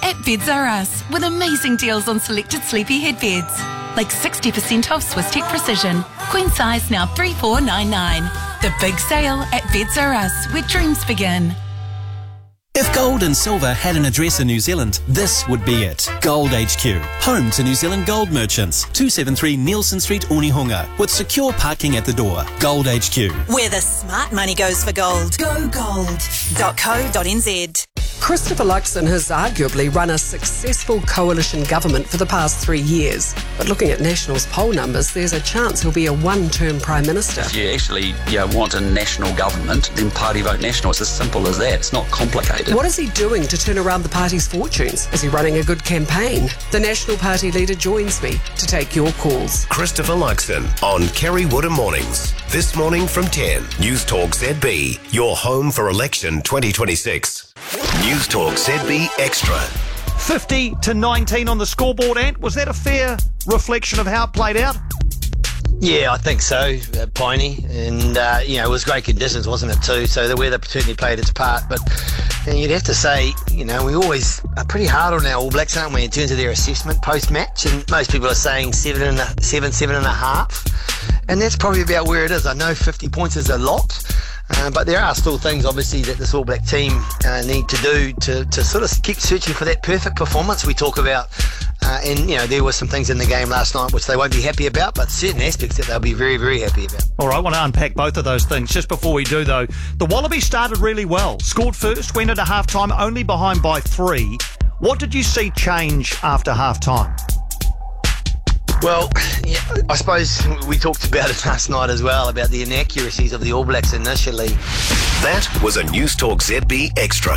at Beds R Us with amazing deals on selected sleepy headbeds. Like 60% off Swiss Tech Precision. Queen size now $3,499. The big sale at Beds R Us, where dreams begin. If gold and silver had an address in New Zealand, this would be it. Gold HQ, home to New Zealand gold merchants. 273 Nielsen Street, Onehunga, with secure parking at the door. Gold HQ. Where the smart money goes for gold. Go gold.co.nz. Christopher Luxon has arguably run a successful coalition government for the past 3 years. But looking at National's poll numbers, there's a chance he'll be a one-term Prime Minister. If you actually want a national government, then party vote national. It's as simple as that. It's not complicated. What is he doing to turn around the party's fortunes? Is he running a good campaign? The National Party leader joins me to take your calls. Christopher Luxon on Kerry Woodham Mornings. This morning from 10. News Talk ZB, your home for election 2026. News Talk ZB Extra. 50-19 on the scoreboard, Ant. Was that a fair reflection of how it played out? Yeah, I think so, Piney. And, it was great conditions, wasn't it, too? So the weather certainly played its part. But you'd have to say, we always are pretty hard on our All Blacks, aren't we, in terms of their assessment post-match? And most people are saying 7.5. And that's probably about where it is. I know 50 points is a lot. But there are still things, obviously, that this All Black team need to do to sort of keep searching for that perfect performance we talk about. There were some things in the game last night which they won't be happy about, but certain aspects that they'll be very, very happy about. All right, I want to unpack both of those things. Just before we do, though, the Wallabies started really well. Scored first, went into half-time, only behind by 3. What did you see change after half-time? Well, I suppose we talked about it last night as well, about the inaccuracies of the All Blacks initially. That was a News Talk ZB Extra.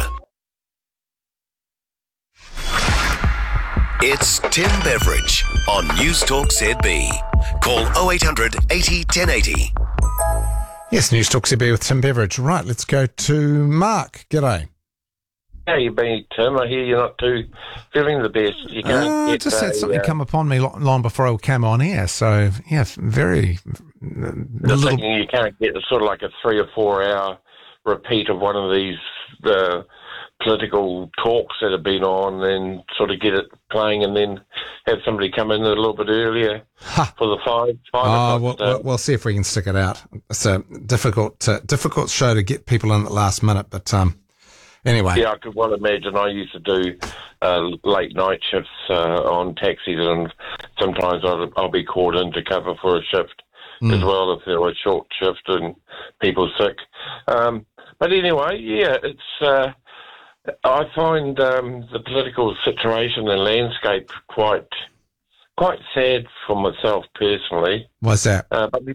It's Tim Beveridge on News Talk ZB. Call 0800 80 1080. Yes, News Talk ZB with Tim Beveridge. Right, let's go to Mark. G'day. How you been, Tim? I hear you're not too feeling the best. You can't just had something come upon me long before I came on air. So, yeah, very... thinking you can't get sort of like a 3 or 4 hour repeat of one of these political talks that have been on, and sort of get it playing, and then have somebody come in a little bit earlier for the 5 o'clock. We'll see if we can stick it out. It's a difficult show to get people in at the last minute, but... Anyway. Yeah, I could well imagine. I used to do late night shifts on taxis, and sometimes I'll be called in to cover for a shift as well if there were a short shift and people sick. But anyway, yeah, it's. I find the political situation and landscape quite sad for myself personally. What's that?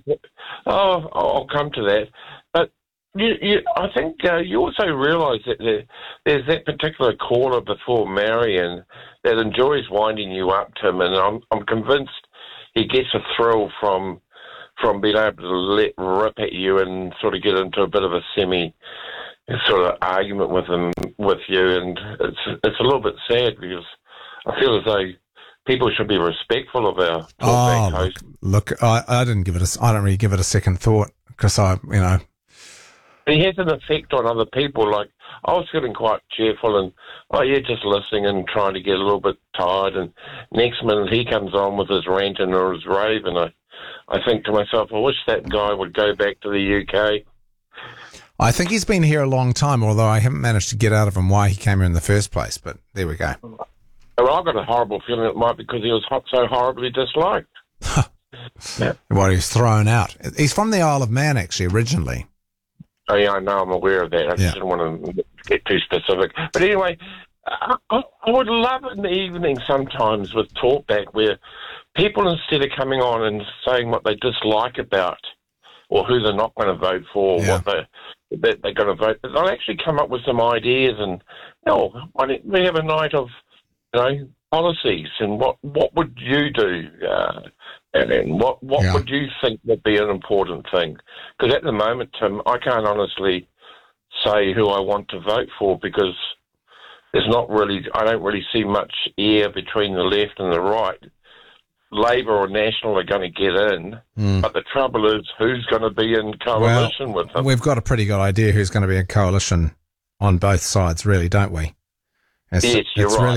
I'll come to that. But I think you also realise that there's that particular caller before Marion that enjoys winding you up, Tim, and I'm convinced he gets a thrill from being able to let rip at you and sort of get into a bit of a semi sort of argument with you, and it's a little bit sad because I feel as though people should be respectful of our talkback host. Look, I don't really give it a second thought because He has an effect on other people. Like, I was feeling quite cheerful and, just listening and trying to get a little bit tired. And next minute he comes on with his ranting or his rave, and I think to myself, I wish that guy would go back to the UK. I think he's been here a long time, although I haven't managed to get out of him why he came here in the first place. But there we go. Well, I've got a horrible feeling it might be because he was so horribly disliked. Well, he was thrown out. He's from the Isle of Man, actually, originally. Oh, yeah, I know. I'm aware of that. I just didn't want to get too specific. But anyway, I would love an evening sometimes with Talkback where people, instead of coming on and saying what they dislike about or who they're not going to vote for, what they're going to vote, but they'll actually come up with some ideas and, why don't we have a night of, policies and what would you do? And what would you think would be an important thing? Because at the moment, Tim, I can't honestly say who I want to vote for because I don't really see much air between the left and the right. Labor or National are going to get in, but the trouble is who's going to be in coalition with them? We've got a pretty good idea who's going to be in coalition on both sides, really, don't we? Yes, you're right.